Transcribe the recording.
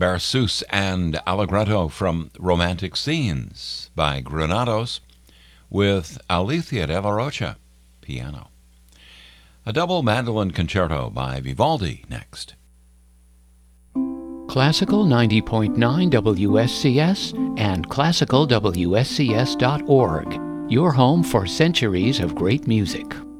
Berceuse and Allegretto from Romantic Scenes by Granados with Alicia de la Rocha, piano. A double mandolin concerto by Vivaldi next. Classical 90.9 WSCS and classicalwscs.org, your home for centuries of great music.